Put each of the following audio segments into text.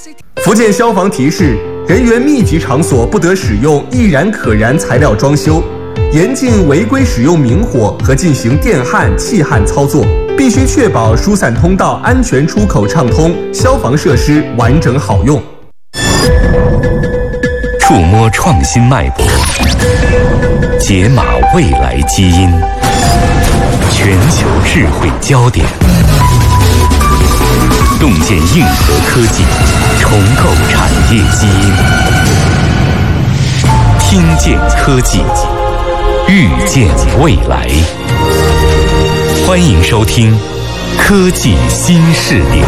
福建消防提示：人员密集场所不得使用易燃可燃材料装修，严禁违规使用明火和进行电焊、气焊操作，必须确保疏散通道安全出口畅通，消防设施完整好用。 触摸创新脉搏，解码未来基因，全球智慧焦点，洞见硬核科技，重构产业基因，听见科技，预见未来。欢迎收听《科技新视点》。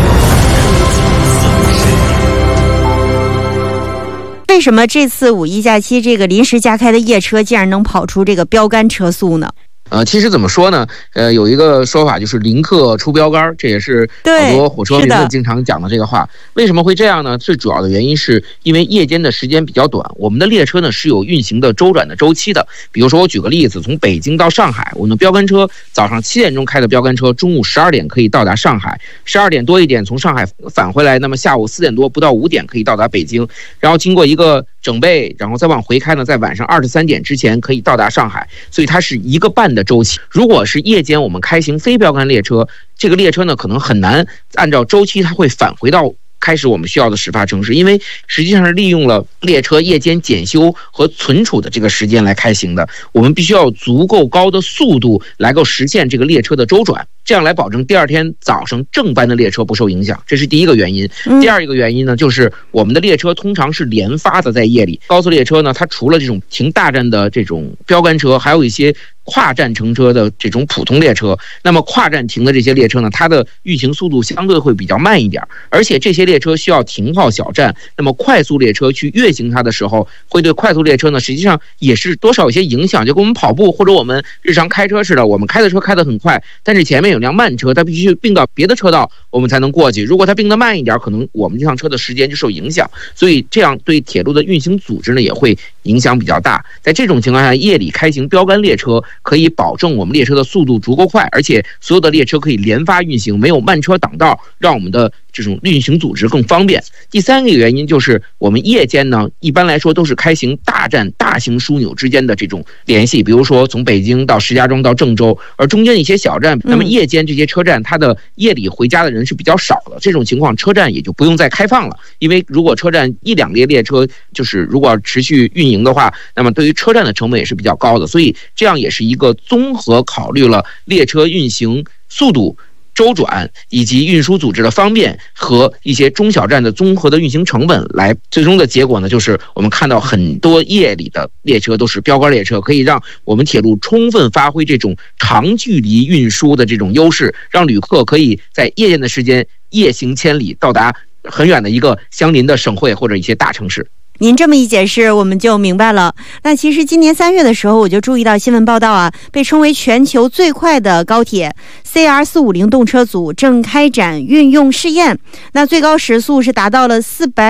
为什么这次五一假期这个临时加开的夜车竟然能跑出这个标杆车速呢？ 其实怎么说呢？有一个说法就是临客出标杆，这也是很多火车迷们经常讲的这个话。为什么会这样呢？最主要的原因是因为夜间的时间比较短，我们的列车呢是有运行的周转的周期的。比如说我举个例子，从北京到上海，我们的标杆车早上7点钟开的标杆车，中午12点可以到达上海，12点多一点从上海返回来，那么下午4点多不到5点可以到达北京，然后经过一个整备，然后再往回开呢，在晚上23点之前可以到达上海，所以它是1个半的周期。如果是夜间我们开行非标杆列车，这个列车呢可能很难按照周期，它会返回到开始我们需要的始发城市，因为实际上是利用了列车夜间检修和存储的这个时间来开行的。我们必须要有足够高的速度来够实现这个列车的周转，这样来保证第二天早上正班的列车不受影响，这是第一个原因。第二一个原因呢，就是我们的列车通常是连发的，在夜里。高速列车呢，它除了这种停大站的这种标杆车，还有一些跨站乘车的这种普通列车。那么跨站停的这些列车呢，它的运行速度相对会比较慢一点，而且这些列车需要停靠小站。那么快速列车去越行它的时候，会对快速列车呢实际上也是多少有些影响，就跟我们跑步或者我们日常开车似的，我们开的车开得很快，但是前面有辆慢车，它必须并到别的车道我们才能过去，如果它并得慢一点，可能我们这趟车的时间就受影响，所以这样对铁路的运行组织呢也会影响比较大。在这种情况下，夜里开行标杆列车可以保证我们列车的速度足够快，而且所有的列车可以连发运行，没有慢车挡道，让我们的这种运行组织更方便。第三个原因就是我们夜间呢一般来说都是开行大站大型枢纽之间的这种联系，比如说从北京到石家庄到郑州，而中间一些小站，那么夜间这些车站它的夜里回家的人是比较少的，这种情况车站也就不用再开放了。因为如果车站1、2列列车就是如果要持续运营的话，那么对于车站的成本也是比较高的，所以这样也是一个综合考虑了列车运行速度、周转以及运输组织的方便和一些中小站的综合的运行成本，来最终的结果呢，就是我们看到很多夜里的列车都是标杆列车，可以让我们铁路充分发挥这种长距离运输的这种优势，让旅客可以在夜间的时间夜行千里，到达很远的一个相邻的省会或者一些大城市。 您这么一解释，我们就明白了。那其实今年3月的时候，我就注意到新闻报道啊，被称为全球最快的高铁 CR450 动车组正开展运用试验，那最高时速是达到了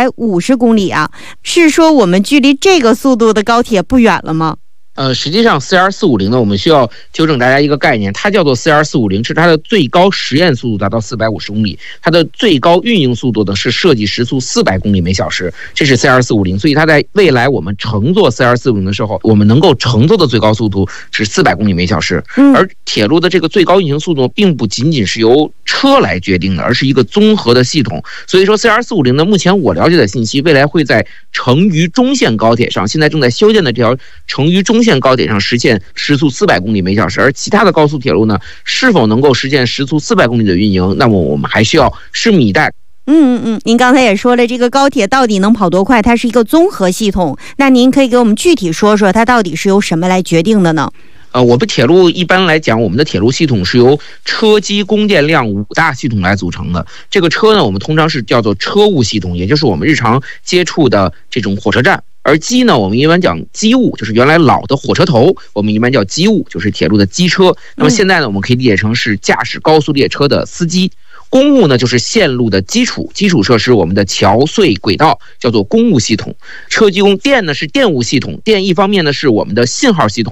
450公里啊。是说我们距离这个速度的高铁不远了吗？ 实际上 CR450 呢，我们需要纠正大家一个概念，它叫做 CR450，是它的最高实验速度达到450公里，它的最高运营速度呢是设计时速400公里每小时，这是 CR450， 所以它在未来我们乘坐 CR450 的时候，我们能够乘坐的最高速度是400公里每小时。而铁路的这个最高运行速度并不仅仅是由车来决定的，而是一个综合的系统。所以说 CR450 呢，目前我了解的信息，未来会在成渝中线高铁上，现在正在修建的这条成渝中线高铁上实现时速400公里每小时，而其他的高速铁路呢，是否能够实现时速400公里的运营，那么我们还需要拭目以待。 您刚才也说了，这个高铁到底能跑多快，它是一个综合系统，那您可以给我们具体说说它到底是由什么来决定的呢？ 我们铁路一般来讲，我们的铁路系统是由车机供电量5大系统来组成的。这个车呢，我们通常是叫做车务系统，也就是我们日常接触的这种火车站。而机呢，我们一般讲机务，就是原来老的火车头，我们一般叫机务，就是铁路的机车。那么现在呢，我们可以理解成是驾驶高速列车的司机。公务呢，就是线路的基础设施，我们的桥隧轨道叫做公务系统。车机供电呢是电务系统，电一方面呢是我们的信号系统，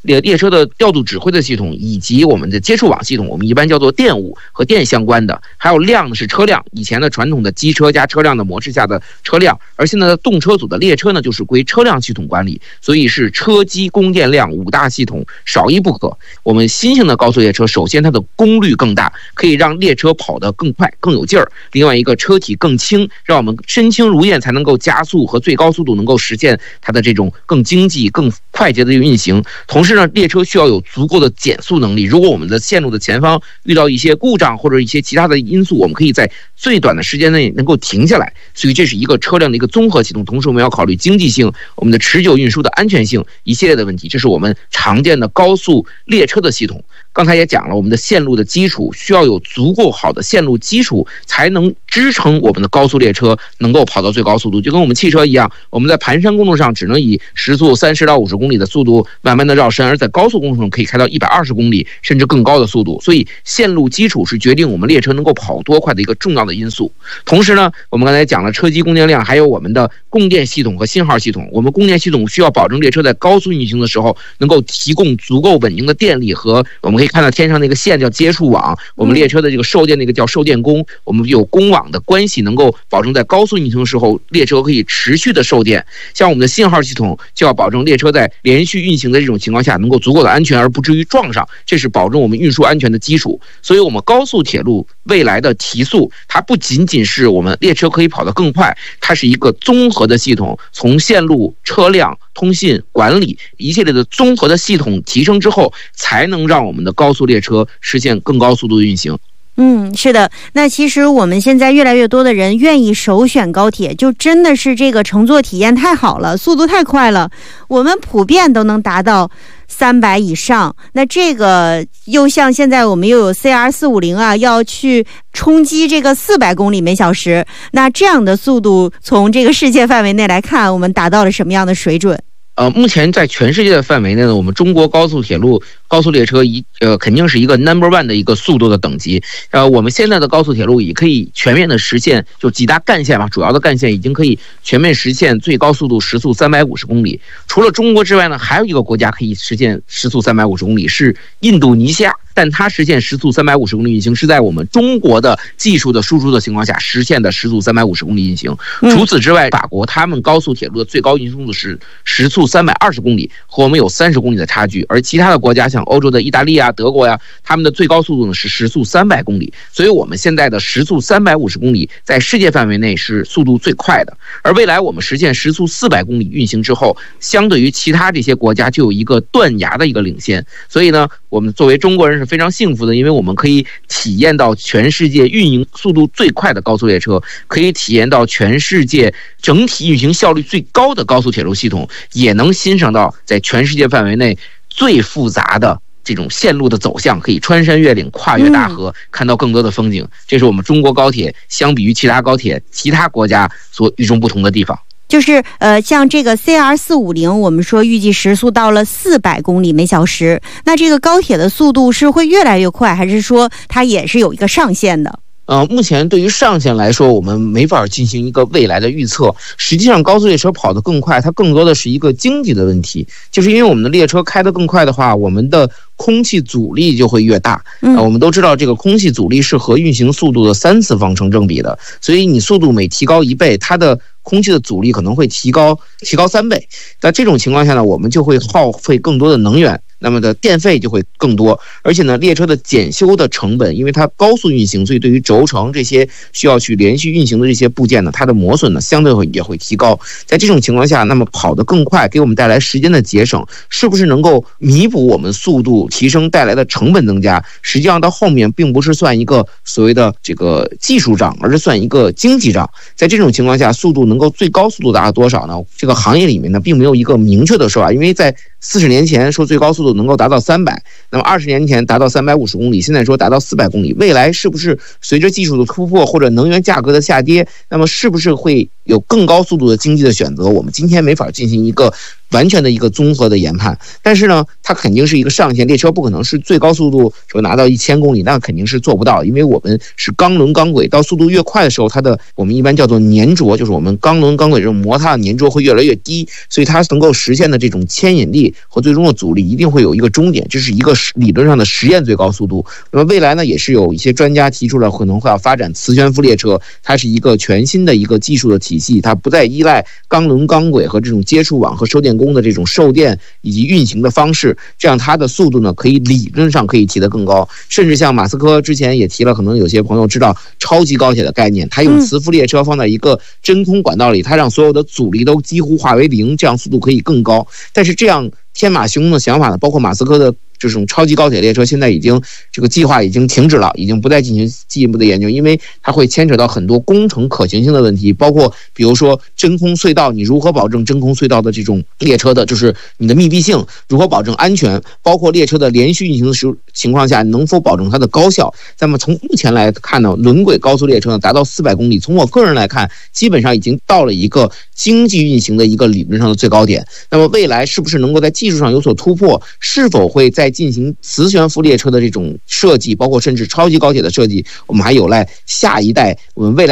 列车的调度指挥的系统，以及我们的接触网系统，我们一般叫做电务和电相关的。还有量呢是车辆，以前的传统的机车加车辆的模式下的车辆，而现在的动车组的列车呢就是归车辆系统管理，所以是车机供电量5大系统少一不可。我们新型的高速列车，首先它的功率更大，可以让列车跑得更快更有劲儿，另外一个车体更轻，让我们身轻如燕，才能够加速和最高速度能够实现它的这种更经济更快捷的运行。同时呢，列车需要有足够的减速能力，如果我们的线路的前方遇到一些故障或者一些其他的因素，我们可以在最短的时间内能够停下来。所以这是一个车辆的一个综合系统，同时我们要考虑经济性、我们的持久运输的安全性一系列的问题，这是我们常见的高速列车的系统。刚才也讲了，我们的线路的基础需要有足够好的线路基础，才能支撑我们的高速列车能够跑到最高速度。就跟我们汽车一样，我们在盘山公路上只能以时速30到50公里的速度慢慢的绕山，而在高速公路上可以开到120公里甚至更高的速度。所以线路基础是决定我们列车能够跑多快的一个重要的因素。同时呢，我们刚才讲了车机供电量，还有我们的供电系统和信号系统。我们供电系统需要保证列车在高速运行的时候能够提供足够稳定的电力，和我们可以看到天上那个线叫接触网，我们列车的这个售电那个叫售电工，我们有公网的关系，能够保证在高速运行的时候列车可以持续的售电。像我们的信号系统就要保证列车在连续运行的这种情况下能够足够的安全，而不至于撞上，这是保证我们运输安全的基础。所以我们高速铁路未来的提速，它不仅仅是我们列车可以跑得更快，它是一个综合的系统，从线路、车辆、通信、管理一系列的综合的系统提升之后，才能让我们的高速列车实现更高速度运行。 是的。那其实我们现在越来越多的人愿意首选高铁，就真的是这个乘坐体验太好了，速度太快了，我们普遍都能达到300以上。那这个又像现在我们又有 CR450 啊，要去冲击这个400公里每小时，那这样的速度从这个世界范围内来看，我们达到了什么样的水准？ 目前在全世界的范围内呢，我们中国高速铁路、高速列车肯定是一个 No.1 的一个速度的等级。我们现在的高速铁路也可以全面的实现，就几大干线嘛，主要的干线已经可以全面实现最高速度时速350公里。除了中国之外呢，还有一个国家可以实现时速350公里，是印度尼西亚。但它实现时速350公里运行是在我们中国的技术的输出的情况下实现的时速350公里运行。除此之外，法国他们高速铁路的最高运输速度是时速320公里，和我们有30公里的差距。而其他的国家像欧洲的意大利啊、德国呀，他们的最高速度呢是时速300公里。所以我们现在的时速350公里在世界范围内是速度最快的。而未来我们实现时速400公里运行之后，相对于其他这些国家就有一个断崖的一个领先。所以呢，我们作为中国人是非常幸福的，因为我们可以体验到全世界运营速度最快的高速列车，可以体验到全世界整体运行效率最高的高速铁路系统，也能欣赏到在全世界范围内最复杂的这种线路的走向，可以穿山越岭、跨越大河，看到更多的风景。这是我们中国高铁相比于其他高铁、其他国家所与众不同的地方。 就是像这个 CR450 我们说预计时速到了400公里每小时，那这个高铁的速度是会越来越快，还是说它也是有一个上限的？ 目前对于上限来说，我们没法进行一个未来的预测。实际上，高速列车跑得更快，它更多的是一个经济的问题，就是因为我们的列车开得更快的话，我们的空气阻力就会越大。我们都知道这个空气阻力是和运行速度的3次方成正比的，所以你速度每提高1倍，它的空气的阻力可能会提高3倍。在这种情况下呢，我们就会耗费更多的能源，那么的电费就会更多。而且呢，列车的检修的成本，因为它高速运行，所以对于轴承这些需要去连续运行的这些部件呢，它的磨损呢相对也会提高。在这种情况下，那么跑得更快给我们带来时间的节省，是不是能够弥补我们速度提升带来的成本增加？实际上到后面并不是算一个所谓的这个技术账，而是算一个经济账。在这种情况下，速度能够最高速度达到多少呢？这个行业里面呢并没有一个明确的说法，因为在40年前说最高速度能够达到300，那么20年前达到350公里，现在说达到400公里。未来是不是随着技术的突破或者能源价格的下跌，那么是不是会有更高速度的经济的选择？我们今天没法进行一个完全的一个综合的研判。但是呢，它肯定是一个上限，列车不可能是最高速度说拿到1000公里，那肯定是做不到，因为我们是钢轮钢轨，到速度越快的时候，它的我们一般叫做粘着，就是我们钢轮钢轨这种摩擦的粘着会越来越低，所以它能够实现的这种牵引力和最终的阻力一定会有一个终点，这是一个理论上的实验最高速度。那么未来呢，也是有一些专家提出了可能会要发展磁悬浮列车，它是一个全新的一个技术的体系，它不再依赖钢轮钢轨和这种接触网和收电工的这种受电以及运行的方式，这样它的速度呢可以理论上可以提得更高。甚至像马斯克之前也提了，可能有些朋友知道超级高铁的概念，他用磁浮列车放在一个真空管道里，他让所有的阻力都几乎化为0，这样速度可以更高。但是这样天马行空的想法呢，包括马斯克的这种超级高铁列车现在已经这个计划已经停止了，已经不再进行进一步的研究，因为它会牵扯到很多工程可行性的问题，包括比如说真空隧道，你如何保证真空隧道的这种列车的就是你的密闭性，如何保证安全，包括列车的连续运行的情况下能否保证它的高效。那么从目前来看呢，轮轨高速列车呢达到400公里，从我个人来看，基本上已经到了一个经济运行的一个理论上的最高点。那么未来是不是能够在技术上有所突破，是否会再进行磁悬浮列车的这种设计，包括甚至超级高铁的设计，我们还有赖下一代我们未来